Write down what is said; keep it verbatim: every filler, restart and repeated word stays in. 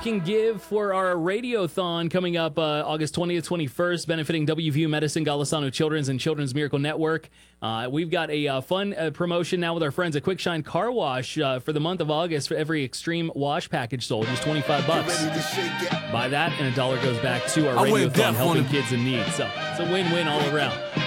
can give for our Radiothon coming up uh, August twentieth, twenty-first, benefiting W V U Medicine, Golisano Children's, and Children's Miracle Network. Uh, we've got a uh, fun uh, promotion now with our friends at Quick Shine Car Wash uh, for the month of August for every Extreme Wash package sold, just twenty-five bucks. Buy that, and a dollar goes back to our Radiothon, helping kids in need. So it's a win-win all around.